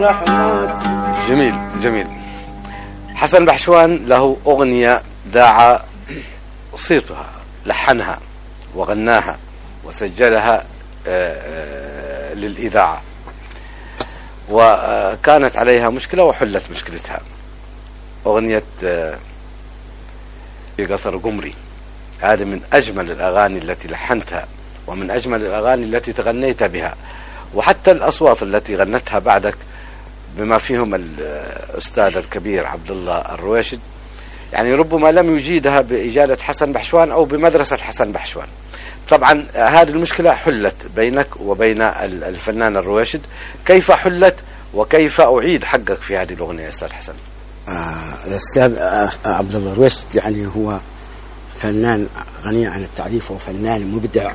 جميل جميل. حسن بحشوان له أغنية ذاع صيتها، لحنها وغناها وسجلها للإذاعة، وكانت عليها مشكلة وحلت مشكلتها. أغنية في قطر قمري، هذه من أجمل الأغاني التي لحنتها ومن أجمل الأغاني التي تغنيت بها، وحتى الأصوات التي غنتها بعدك بما فيهم الأستاذ الكبير عبد الله الرويشد، يعني ربما لم يجيدها بإجادة حسن بحشوان أو بمدرسة حسن بحشوان. طبعا هذه المشكلة حلت بينك وبين الفنان الرويشد، كيف حلت وكيف أعيد حقك في هذه الأغنية يا أستاذ حسن؟ الأستاذ عبد الله الرويشد يعني هو فنان غني عن التعريف وفنان مبدع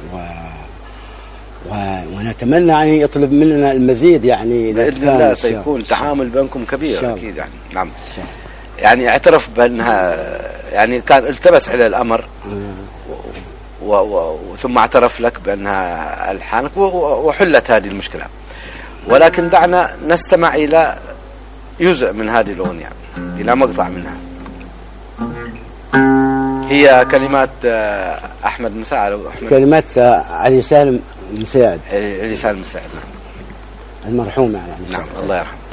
ونتمنى يعني يطلب مننا المزيد، يعني بإذن الله سيكون تعامل بينكم كبير أكيد يعني. نعم، يعني اعترف بأنها يعني كان التبس على الأمر ثم اعترف لك بأنها ألحانك وحلت هذه المشكلة. ولكن دعنا نستمع إلى جزء من هذه الأغنية، إلى مقطع منها. هي كلمات أحمد مساعد، كلمات علي سالم مساعد، علي سالم مساعد، المرحوم يعني. نعم، الله يرحمه.